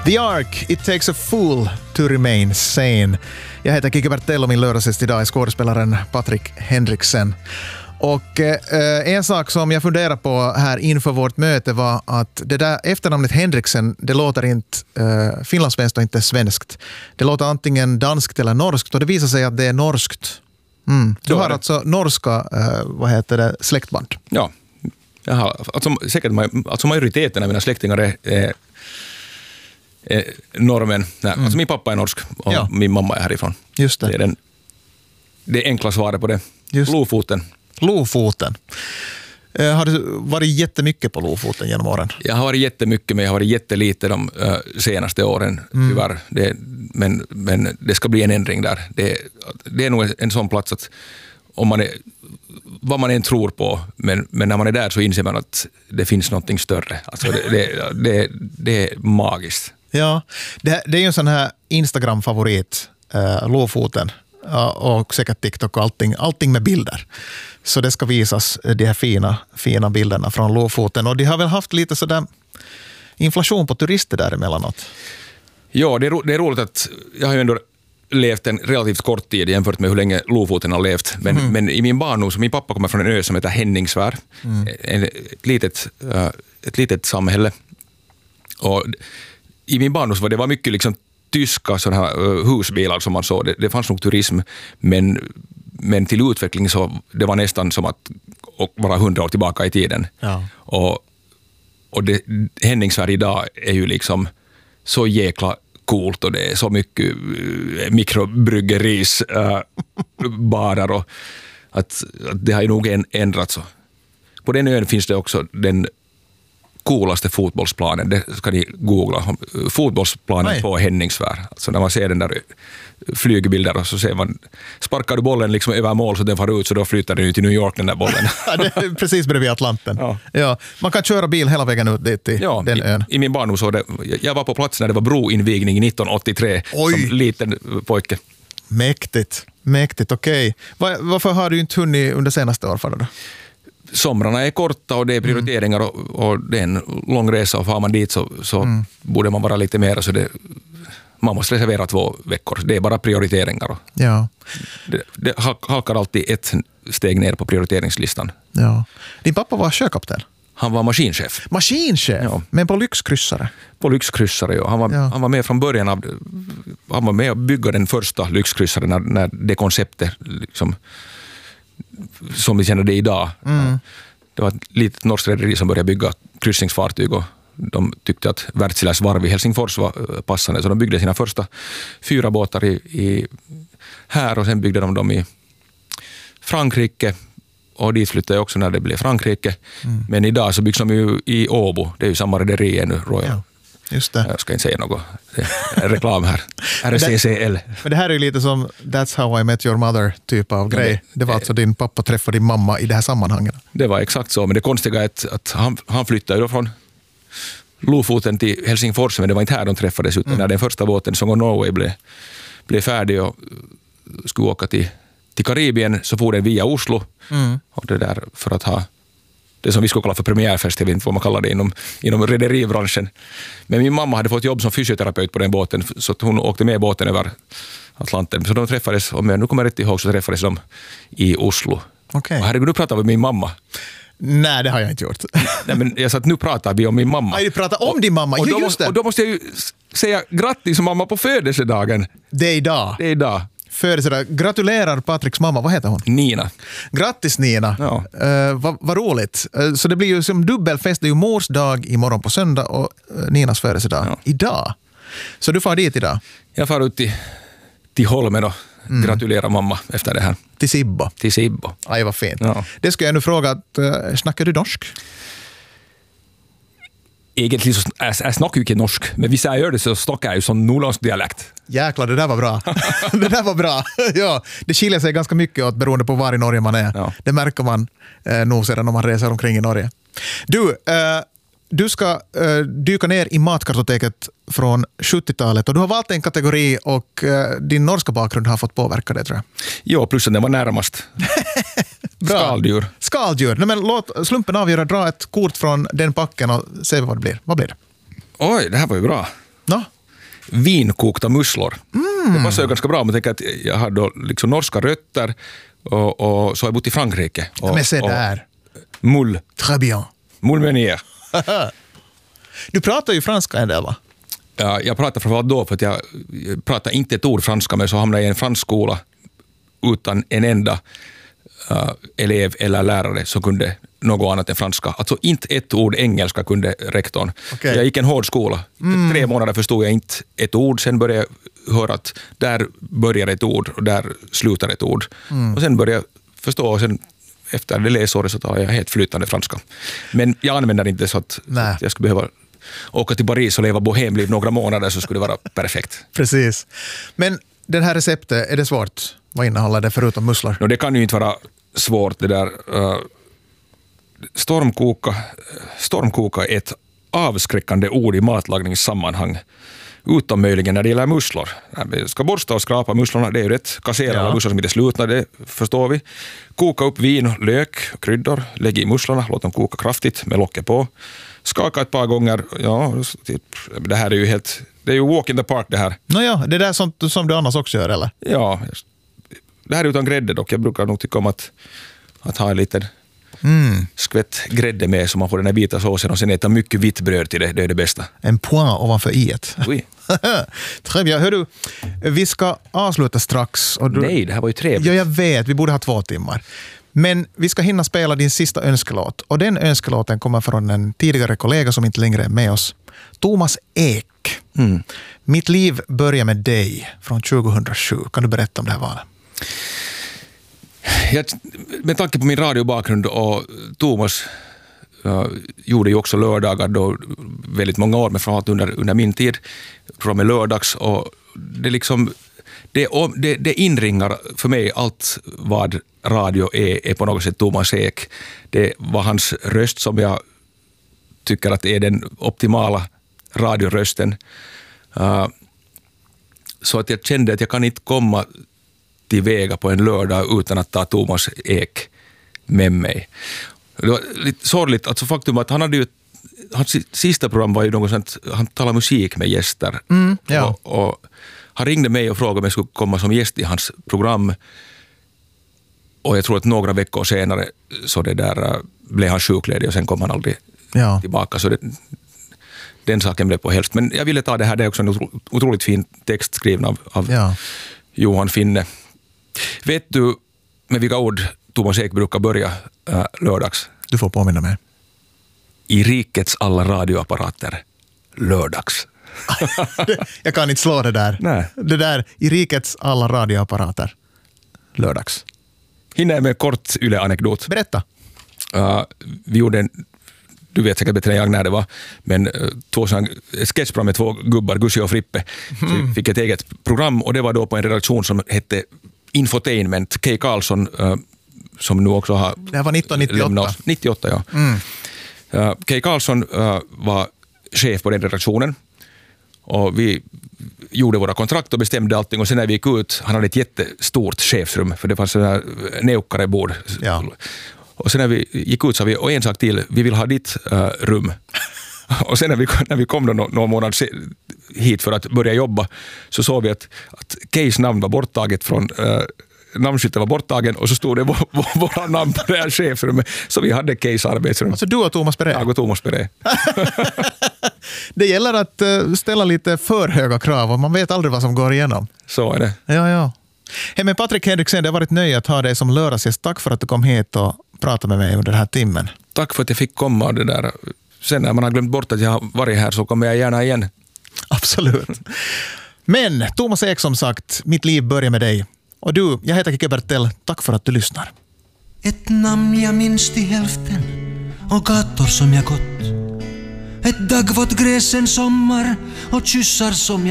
The Ark, It takes a fool to remain sane. Jag heter Kike Bertell och min lördagsgäst idag är skådespelaren Patrik Henriksen. Och en sak som jag funderar på här inför vårt möte var att det där efternamnet Henriksen, det låter inte finlandssvenskt och inte svenskt. Det låter antingen danskt eller norskt och det visar sig att det är norskt. Du har alltså norska släktband. Ja, jag har, alltså majoriteten av mina släktingar är norrmän. Alltså min pappa är norsk och min mamma är härifrån. Just det. Det är enkla svaret på det. Lofoten. Lofoten. Har du varit jättemycket på Lofoten genom åren? Jag har varit jättemycket, men jag har varit jättelite de senaste åren, tyvärr. Men det ska bli en ändring där. Det är nog en sån plats att om man är, vad man än tror på, men när man är där så inser man att det finns någonting större. Alltså det är magiskt. Ja, det är ju en sån här Instagram-favorit, Lofoten. Och säkert TikTok och allting med bilder. Så det ska visas de här fina bilderna från Lofoten. Och de har väl haft lite sådär inflation på turister där emellanåt. Ja, det är roligt att jag har ju ändå levt en relativt kort tid jämfört med hur länge Lofoten har levt. Men i min barndom, så min pappa kommer från en ö som heter Henningsvär. Ett litet samhälle. Och i min barndom så var mycket liksom tyska sådana här husbilar som man såg. Det fanns nog turism, men till utveckling så det var nästan som att vara 100 år tillbaka i tiden. Ja. Och Henningsvär idag är ju liksom så jäkla coolt och det är så mycket mikrobryggeri's barer och att det har ju nog ändrats. På den ön finns det också den coolaste fotbollsplanen, det ska ni googla, fotbollsplanen på Henningsvär. Alltså när man ser den där flygbilder och så ser man, sparkar du bollen liksom över mål så den far ut så då flyttar den ut till New York den där bollen. Det är precis bredvid Atlanten. Ja, man kan köra bil hela vägen ut dit till den ön. I min barndom så jag var på plats när det var broinvigning 1983 som liten pojke. Mäktigt, okej. Varför har du inte hunnit under senaste år för det då? Somrarna är korta och det är prioriteringar och det är en lång resa och får man dit så borde man vara lite mer så man måste reservera 2 veckor. Det är bara prioriteringar. Ja. Det halkar alltid ett steg ner på prioriteringslistan. Ja. Din pappa var sjökapten? Han var maskinchef. Maskinchef? Ja. Men på lyxkryssare? På lyxkryssare, ja. Han var med från början han var med och bygga den första lyxkryssaren när det konceptet liksom som vi känner det idag. Det var ett litet norskt rederi som började bygga kryssningsfartyg och de tyckte att Wärtsiläs varv i Helsingfors var passande så de byggde sina första 4 båtar här och sen byggde de dem i Frankrike och dit flyttade jag också när det blev Frankrike. Men idag så byggs de ju i Åbo, det är ju samma rederi ännu, Royal. Ja. Just det. Jag ska inte säga något reklam här. RCCL. Men det här är ju lite som That's how I met your mother typ av grej. Det var alltså din pappa träffade din mamma i det här sammanhanget. Det var exakt så, men det konstiga är att han flyttade ju då från Lofoten till Helsingfors, men det var inte här de träffades utan när den första båten Song of Norway blev färdig och skulle åka till Karibien så for den via Oslo och det där för att ha det som vi skulle kalla för premiärfest, jag vet inte vad man kallar det inom rederibranschen. Men min mamma hade fått jobb som fysioterapeut på den båten så att hon åkte med båten över Atlanten. Så de träffades, om jag nu kommer rätt ihåg, så träffades de i Oslo. Okay. Och herregud, nu pratar vi med min mamma. Nej, det har jag inte gjort. Nej, men jag sa att nu pratar vi om min mamma. Nej, du pratar om din mamma, just det. Och då måste jag ju säga grattis mamma på födelsedagen. Det är idag. Födelsedag. Gratulerar Patriks mamma, vad heter hon? Nina. Grattis Nina. Ja. Vad roligt. Så det blir ju som dubbelfest, det är ju mors dag imorgon på söndag och Ninas födelsedag idag. Så du far dit idag? Jag far ut till Holmen och gratulerar mamma efter det här. Till Sibbo. Aj, vad fint. Ja. Det ska jag nu fråga, snackar du norsk? Egentlig så jeg snakker jo ikke norsk, men hvis jeg gjør det så snakker jeg ju sån nordlandsk dialekt. Jäklar, det där var bra. Det där var bra. Ja, det skiljer sig ganska mycket åt beroende på var i Norge man är. Ja. Det märker man nog sedan om man reser omkring i Norge. Du ska dyka ner i matkartoteket från 70-talet och du har valt en kategori och din norska bakgrund har fått påverka det, tror jag. Jo, plus att det var närmast. Skaldjur. Skaldjur. Nej, men låt slumpen avgöra, dra ett kort från den packen och se vad det blir. Vad blir det? Oj, det här var ju bra. No? Vinkokta musslor. Det passar ju ganska bra. Man tänker att jag har då liksom norska rötter och så har jag bott i Frankrike. Men se där. Moule. Très bien. Moule meunier. Du pratar ju franska en del, va? Ja, jag pratar framförallt då för att jag pratar inte ett ord franska, men så hamnade jag i en fransk skola utan en enda elev eller lärare som kunde något annat än franska. Alltså inte ett ord engelska kunde rektorn. Okay. Jag gick en hård skola. 3 månader förstod jag inte ett ord. Sen började jag höra att där börjar ett ord och där slutar ett ord. Och sen började jag förstå och sen efter det läsåret så tar jag helt flytande franska. Men jag använder inte så att jag skulle behöva åka till Paris och leva bohemliv några månader så skulle det vara perfekt. Precis. Men det här receptet, är det svårt? Vad innehåller det förutom musslor? No, det kan ju inte vara svårt det där. Stormkoka är ett avskräckande ord i matlagningssammanhang. Utom möjligen när det gäller musslor. Vi ska borsta och skrapa musslorna, det är ju rätt. Kassera alla musslor som inte är slutna, det förstår vi. Koka upp vin, lök, kryddor, lägg i musslorna, låt dem koka kraftigt med locket på. Skaka ett par gånger, det här är ju det är ju walk in the park det här. Nåja, det är sånt som du annars också gör, eller? Ja, det här är utan grädde dock. Jag brukar nog tycka om att ha en liten skvätt grädde med så man får den här vita såsen och sen äta mycket vitt bröd till det är det bästa. En point ovanför i-et. Oui. Trevligt. Hör du, vi ska avsluta strax. Och Nej, det här var ju trevligt. Ja, jag vet. Vi borde ha 2 timmar. Men vi ska hinna spela din sista önskelåt. Och den önskelåten kommer från en tidigare kollega som inte längre är med oss. Thomas Ek. Mitt liv börjar med dig från 2007. Kan du berätta om det här valet? Med tanke på min radiobakgrund och Thomas gjorde ju också lördagar då väldigt många år, men framförallt under min tid med lördags och det inringar för mig allt vad radio är på något sätt Thomas Ek. Det var hans röst som jag tycker att är den optimala radiorösten. Så att jag kände att jag kan inte komma till väga på en lördag utan att ta Thomas Ek med mig. Det var lite sorgligt, alltså faktum att hans sista program var ju något sånt, han talade musik med gäster. Och han ringde mig och frågade om jag skulle komma som gäst i hans program. Och jag tror att några veckor senare så blev han sjukledig och sen kom han aldrig tillbaka. Så den saken blev på hälft. Men jag ville ta det här, det är också en otroligt fin text skriven av Johan Finne. Vet du med vilka ord Thomas Ek brukar börja lördags? Du får påminna mig. I rikets alla radioapparater lördags. Jag kan inte slå det där. Nej. Det där, i rikets alla radioapparater lördags. Hinner jag med en kort Yle-anekdot. Berätta. Vi gjorde du vet säkert bättre än jag när det var, men ett sketchprogram med 2 gubbar, Gussi och Frippe. Så vi fick ett eget program och det var då på en redaktion som hette Infotainment. Kay Karlsson som nu också har... Det här var 1998. 98, ja. Kay Karlsson var chef på den redaktionen och vi gjorde våra kontrakt och bestämde allting och sen när vi gick ut, han hade ett jättestort chefsrum för det fanns sådana här neukarebord. Ja. Och sen när vi gick ut så vi, och en sak till, vi vill ha ditt rum. Och sen när vi kom då några månader hit för att börja jobba så såg vi att Keys namn var borttaget från namnskylten var borttagen och så stod det våra namn på det här chefrummet. Så vi hade Keys arbetsrum. Alltså du och Thomas Perret? Jag och Thomas Perret. Det gäller att ställa lite för höga krav och man vet aldrig vad som går igenom. Så är det. Ja. Hej, men Patrik Henriksen, det har varit nöje att ha dig som lördagsgäst. Tack för att du kom hit och pratade med mig under den här timmen. Tack för att jag fick komma. Det där. Sen när man har glömt bort att jag har varit här så kommer jag gärna igen. Absolut. Men Thomas Ek, som sagt, mitt liv börjar med dig. Och du, jag heter Kike Bertell. Tack för att du lyssnar. Ett namn jag minns till hälften och gator som jag gått. Ett dagvått gräs en sommar och kyssar som